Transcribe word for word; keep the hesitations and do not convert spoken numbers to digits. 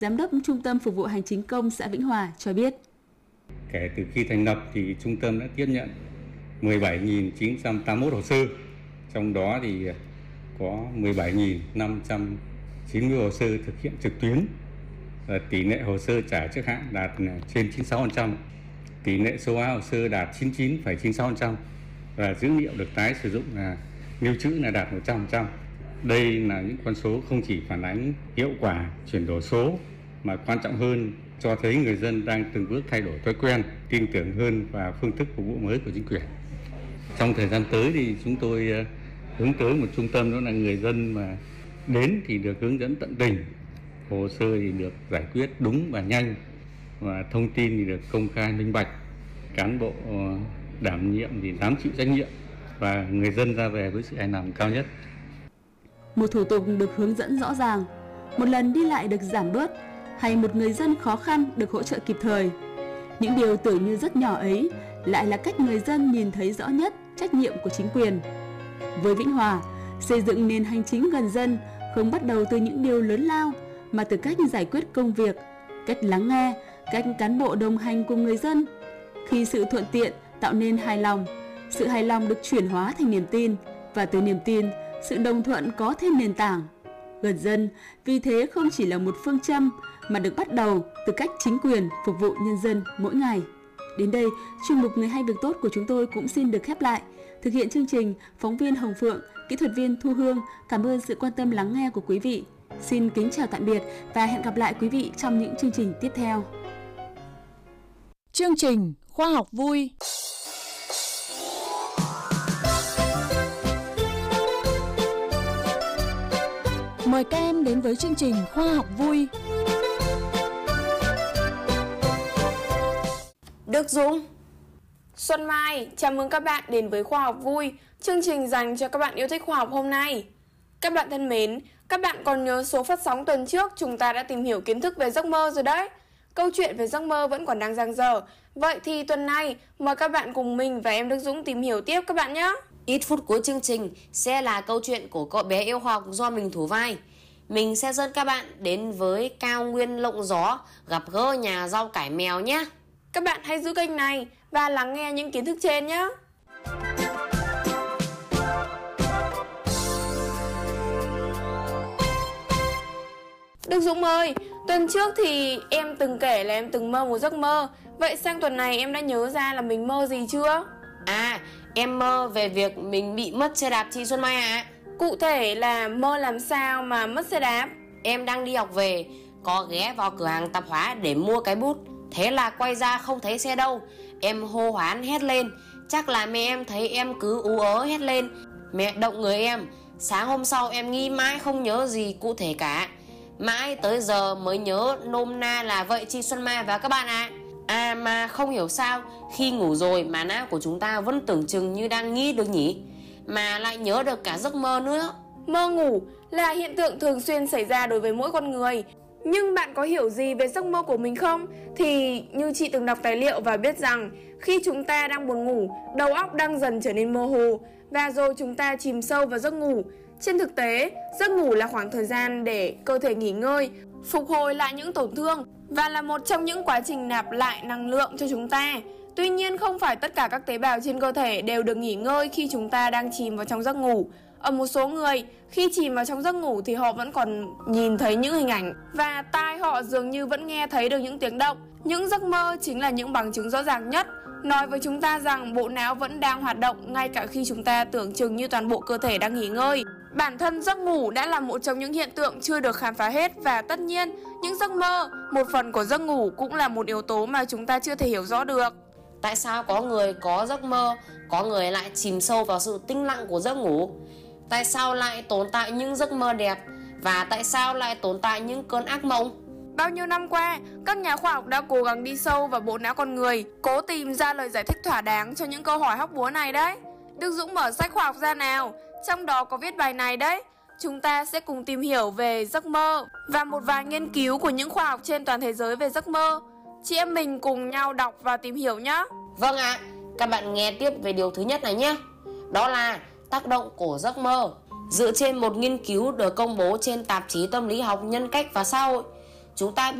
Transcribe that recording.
Giám đốc Trung tâm Phục vụ Hành chính công xã Vĩnh Hòa cho biết. Kể từ khi thành lập thì trung tâm đã tiếp nhận mười bảy nghìn chín trăm tám mươi mốt hồ sơ, trong đó thì có mười bảy nghìn năm trăm chín mươi hồ sơ thực hiện trực tuyến. Và tỷ lệ hồ sơ trả trước hạn đạt trên chín mươi sáu phần trăm, tỷ lệ số hóa hồ sơ đạt chín mươi chín phẩy chín mươi sáu phần trăm và dữ liệu được tái sử dụng là lưu trữ là đạt một trăm phần trăm. Đây là những con số không chỉ phản ánh hiệu quả chuyển đổi số mà quan trọng hơn cho thấy người dân đang từng bước thay đổi thói quen, tin tưởng hơn vào phương thức phục vụ mới của chính quyền. Trong thời gian tới thì chúng tôi hướng tới một trung tâm, đó là người dân mà đến thì được hướng dẫn tận tình, hồ sơ thì được giải quyết đúng và nhanh, và thông tin thì được công khai minh bạch, cán bộ đảm nhiệm thì dám chịu trách nhiệm và người dân ra về với sự hài lòng cao nhất. Một thủ tục được hướng dẫn rõ ràng, một lần đi lại được giảm bớt, hay một người dân khó khăn được hỗ trợ kịp thời. Những điều tưởng như rất nhỏ ấy lại là cách người dân nhìn thấy rõ nhất trách nhiệm của chính quyền. Với Vĩnh Hòa, xây dựng nền hành chính gần dân không bắt đầu từ những điều lớn lao, mà từ cách giải quyết công việc, cách lắng nghe, cách cán bộ đồng hành cùng người dân. Khi sự thuận tiện tạo nên hài lòng, sự hài lòng được chuyển hóa thành niềm tin, và từ niềm tin, sự đồng thuận có thêm nền tảng. Gần dân, vì thế không chỉ là một phương châm, mà được bắt đầu từ cách chính quyền phục vụ nhân dân mỗi ngày. Đến đây, chuyên mục Người hay việc tốt của chúng tôi cũng xin được khép lại. Thực hiện chương trình, phóng viên Hồng Phượng, kỹ thuật viên Thu Hương, cảm ơn sự quan tâm lắng nghe của quý vị. Xin kính chào tạm biệt và hẹn gặp lại quý vị trong những chương trình tiếp theo. Chương trình Khoa học vui. Mời các em đến với chương trình Khoa học vui. Đức Dũng, Xuân Mai, chào mừng các bạn đến với Khoa học vui, chương trình dành cho các bạn yêu thích khoa học hôm nay. Các bạn thân mến, các bạn còn nhớ số phát sóng tuần trước chúng ta đã tìm hiểu kiến thức về giấc mơ rồi đấy. Câu chuyện về giấc mơ vẫn còn đang dang dở. Vậy thì tuần này, mời các bạn cùng mình và em Đức Dũng tìm hiểu tiếp các bạn nhé. Ít phút cuối chương trình sẽ là câu chuyện của cậu bé yêu khoa học do mình thủ vai. Mình sẽ dẫn các bạn đến với cao nguyên lộng gió, gặp gỡ nhà rau cải mèo nhé. Các bạn hãy giữ kênh này và lắng nghe những kiến thức trên nhé. Đức Dũng ơi, tuần trước thì em từng kể là em từng mơ một giấc mơ. Vậy sang tuần này em đã nhớ ra là mình mơ gì chưa? À, em mơ về việc mình bị mất xe đạp chị Xuân Mai ạ. À. Cụ thể là mơ làm sao mà mất xe đạp? Em đang đi học về, có ghé vào cửa hàng tạp hóa để mua cái bút. Thế là quay ra không thấy xe đâu. Em hô hoán hét lên. Chắc là mẹ em thấy em cứ ú ớ hét lên. Mẹ động người em. Sáng hôm sau em nghi mãi không nhớ gì cụ thể cả. Mãi tới giờ mới nhớ nôm na là vậy chị Xuân Mai và các bạn ạ. À. à mà không hiểu sao khi ngủ rồi mà não của chúng ta vẫn tưởng chừng như đang nghĩ được nhỉ, mà lại nhớ được cả giấc mơ nữa. Mơ ngủ là hiện tượng thường xuyên xảy ra đối với mỗi con người. Nhưng bạn có hiểu gì về giấc mơ của mình không? Thì như chị từng đọc tài liệu và biết rằng khi chúng ta đang buồn ngủ, đầu óc đang dần trở nên mơ hồ và rồi chúng ta chìm sâu vào giấc ngủ. Trên thực tế, giấc ngủ là khoảng thời gian để cơ thể nghỉ ngơi, phục hồi lại những tổn thương và là một trong những quá trình nạp lại năng lượng cho chúng ta. Tuy nhiên, không phải tất cả các tế bào trên cơ thể đều được nghỉ ngơi khi chúng ta đang chìm vào trong giấc ngủ. Ở một số người, khi chìm vào trong giấc ngủ thì họ vẫn còn nhìn thấy những hình ảnh và tai họ dường như vẫn nghe thấy được những tiếng động. Những giấc mơ chính là những bằng chứng rõ ràng nhất nói với chúng ta rằng bộ não vẫn đang hoạt động ngay cả khi chúng ta tưởng chừng như toàn bộ cơ thể đang nghỉ ngơi. Bản thân giấc ngủ đã là một trong những hiện tượng chưa được khám phá hết, và tất nhiên, những giấc mơ, một phần của giấc ngủ cũng là một yếu tố mà chúng ta chưa thể hiểu rõ được. Tại sao có người có giấc mơ, có người lại chìm sâu vào sự tĩnh lặng của giấc ngủ? Tại sao lại tồn tại những giấc mơ đẹp? Và tại sao lại tồn tại những cơn ác mộng? Bao nhiêu năm qua, các nhà khoa học đã cố gắng đi sâu vào bộ não con người, cố tìm ra lời giải thích thỏa đáng cho những câu hỏi hóc búa này đấy. Đức Dũng mở sách khoa học ra nào, trong đó có viết bài này đấy. Chúng ta sẽ cùng tìm hiểu về giấc mơ và một vài nghiên cứu của những khoa học trên toàn thế giới về giấc mơ. Chị em mình cùng nhau đọc và tìm hiểu nhé. Vâng ạ, à, các bạn nghe tiếp về điều thứ nhất này nhé. Đó là tác động của giấc mơ. Dựa trên một nghiên cứu được công bố trên tạp chí Tâm lý học, Nhân cách và Xã hội, chúng ta